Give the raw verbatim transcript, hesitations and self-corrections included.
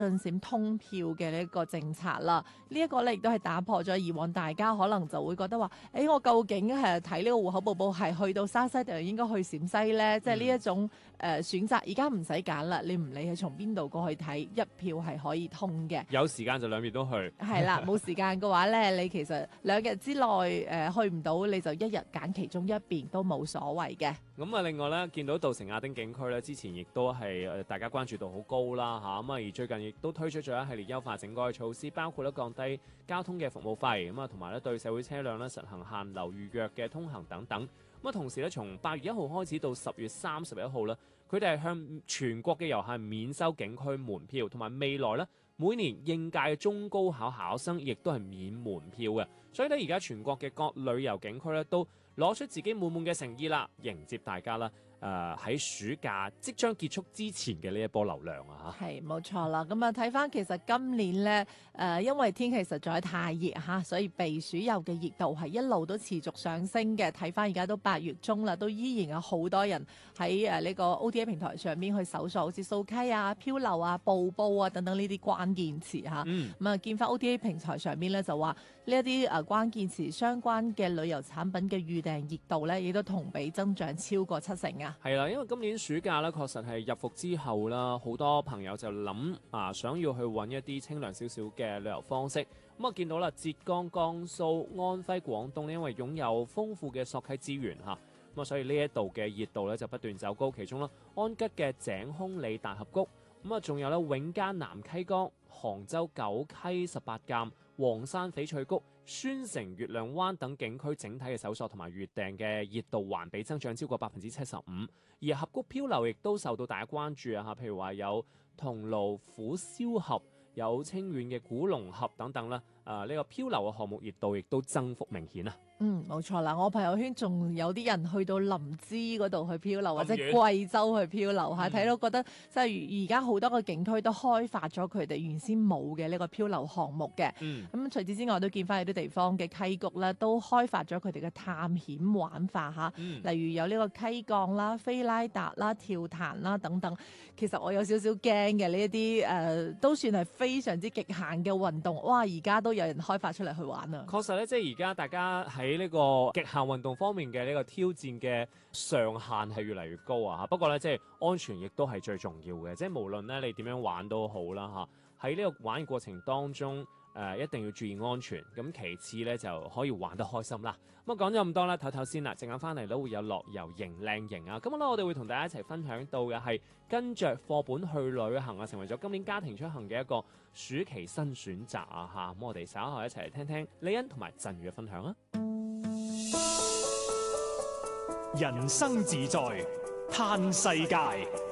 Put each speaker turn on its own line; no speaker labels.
進閃通票嘅呢一個政策啦，呢、這、一個咧亦都係打破咗以往大家可能就會覺得話，誒、欸、我究竟係睇呢個戶口簿簿係去到沙西定係應該去陝西咧？即係呢一種誒、呃、選擇，而家唔使揀啦，你唔理係從邊度過去睇，一票係可以通嘅。
有時間就兩邊都去。
係啦，冇時間嘅話咧，你其實兩日之內誒、呃、去唔到，你就一日揀其中一邊都冇所謂嘅。
咁啊，另外咧，見到稻城亞丁景區咧，之前亦都係誒大家關注度好高啦嚇，咁啊而最近亦都推出咗一系列優化整改嘅措施，包括咧降低交通嘅服務費，咁啊同埋咧對社會車輛咧實行限流預約嘅通行等等。咁啊同時咧，從八月一號開始到十月三十一號咧，佢哋係向全國嘅遊客免收景區門票，同埋未來咧每年應屆嘅中高考考生亦都係免門票嘅。所以咧，而家全國嘅各旅遊景區咧都攞出自己滿滿嘅誠意啦，迎接大家啦！誒、呃、喺暑假即將結束之前嘅呢一波流量啊嚇，
係冇錯啦。咁啊睇翻其實今年咧誒、呃，因為天氣實在太熱嚇，所以避暑遊嘅熱度係一路都持續上升嘅。睇翻而家都八月中啦，都依然有好多人喺誒呢個 O T A 平台上面去搜索，好似掃溪啊、漂流啊、瀑布啊等等呢啲關鍵詞嚇。
嗯，
咁啊見翻 O T A 平台上面咧就話呢一啲誒關鍵詞相關嘅旅遊產品嘅預訂熱度咧，亦都同比增長超過七成啊！
係啦，因為今年暑假咧，確實係入伏之後啦，好多朋友就諗啊，想要去揾一啲清涼少少嘅旅遊方式。咁啊，見到啦，浙江、江蘇、安徽、廣東咧，因為擁有豐富嘅索溪資源嚇，咁啊，所以呢一度嘅熱度咧就不斷走高。其中啦，安吉嘅井空里大峽谷，咁啊，仲有咧永嘉南溪江、杭州九溪十八澗、黃山翡翠谷、宣城月亮灣等景區整體嘅搜索同埋預訂嘅熱度環比增長超過百分之七十五，而峽谷漂流亦都受到大家關注啊！嚇，譬如話有桐廬虎嘯峽、有清遠嘅古龍峽等等啦，誒、呃、呢、這個漂流嘅項目熱度亦都增幅明顯啊！
嗯，冇錯啦，我朋友圈仲有啲人去到林芝嗰度去漂流，或者貴州去漂流嚇，睇、嗯、到覺得即係而家好多個景區都開發咗佢哋原先冇嘅呢個漂流項目嘅。嗯，咁除此之外，都見翻有啲地方嘅溪谷咧，都開發咗佢哋嘅探險玩法嚇，嗯、例如有呢個溪降啦、飛拉達啦、跳彈啦等等。其實我有少少驚嘅呢一啲誒，都算係非常之極限嘅運動。哇！而家都有人開發出嚟去玩啊！
確實咧，即係而家大家喺喺呢個極限運動方面嘅呢個挑戰嘅上限係越嚟越高啊！不過咧，即係安全亦都係最重要嘅，即係無論咧你點樣玩都好啦嚇。喺呢個玩嘅過程當中，誒、呃、一定要注意安全。咁其次咧就可以玩得開心啦。咁啊講咗咁多啦，唞唞先啦，陣間翻嚟都會有樂遊型靚型啊！咁咧我哋會同大家一齊分享到嘅係跟着課本去旅行啊，成為咗今年家庭出行嘅一個暑期新選擇啊嚇！咁我哋稍後一齊嚟聽聽李欣同埋振宇嘅分享啊！
人生自在嘆世界，